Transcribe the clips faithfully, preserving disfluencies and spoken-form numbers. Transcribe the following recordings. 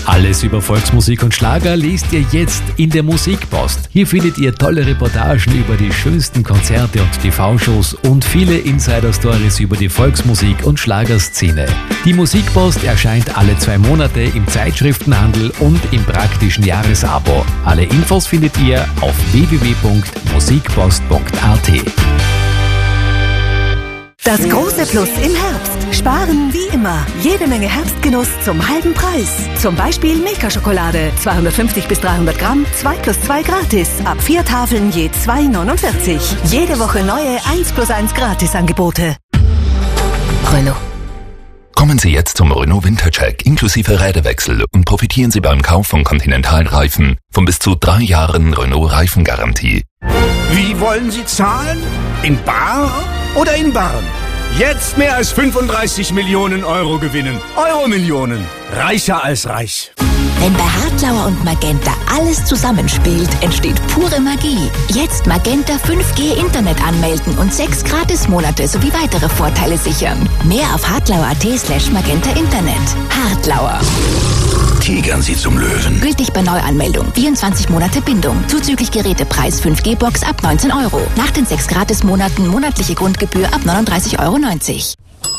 Alles über Volksmusik und Schlager liest ihr jetzt in der Musikpost. Hier findet ihr tolle Reportagen über die schönsten Konzerte und T V-Shows und viele Insider-Stories über die Volksmusik- und Schlagerszene. Die Musikpost erscheint alle zwei Monate im Zeitschriftenhandel und im praktischen Jahresabo. Alle Infos findet ihr auf w w w punkt musikpost punkt a t. Das große Plus im Herbst. Sparen wie immer. Jede Menge Herbstgenuss zum halben Preis. Zum Beispiel Milka-Schokolade. zweihundertfünfzig bis dreihundert Gramm, zwei plus zwei gratis. Ab vier Tafeln je zwei neunundvierzig. Jede Woche neue eins plus eins Gratisangebote. Renault. Kommen Sie jetzt zum Renault Wintercheck inklusive Räderwechsel und profitieren Sie beim Kauf von Continental-Reifen von bis zu drei Jahren Renault-Reifengarantie. Wie wollen Sie zahlen? In bar oder in Barren? Jetzt mehr als fünfunddreißig Millionen Euro gewinnen. Euro-Millionen. Reicher als reich. Wenn bei Hartlauer und Magenta alles zusammenspielt, entsteht pure Magie. Jetzt Magenta fünf G Internet anmelden und sechs Gratismonate sowie weitere Vorteile sichern. Mehr auf hartlauer.at slash magenta Internet. Hartlauer. Tigern Sie zum Löwen. Gültig bei Neuanmeldung. vierundzwanzig Monate Bindung. Zuzüglich Gerätepreis fünf G Box ab neunzehn Euro. Nach den sechs Gratismonaten monatliche Grundgebühr ab neununddreißig Euro neunzig.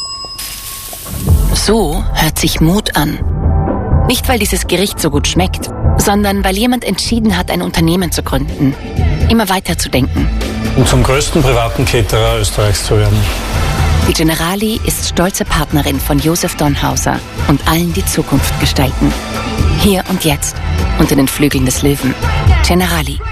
So hört sich Mut an. Nicht, weil dieses Gericht so gut schmeckt, sondern weil jemand entschieden hat, ein Unternehmen zu gründen. Immer weiter zu denken. Und zum größten privaten Caterer Österreichs zu werden. Die Generali ist stolze Partnerin von Josef Donhauser und allen, die Zukunft gestalten. Hier und jetzt, unter den Flügeln des Löwen. Generali.